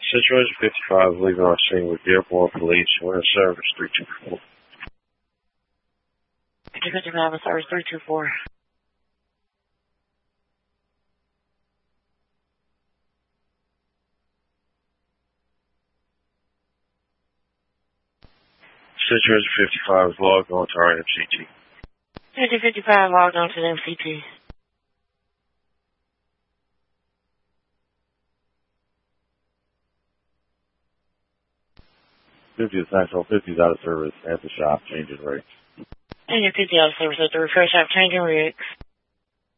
Situation 55, leaving on scene with Dearborn Police. We're in service 324. 55 in service 324. Situation 55 is logged on to our MCT. 55 logged on to the MCT. National 50 is out of service at the shop, changing rates. And your 50 out of service at the repair shop, changing rigs.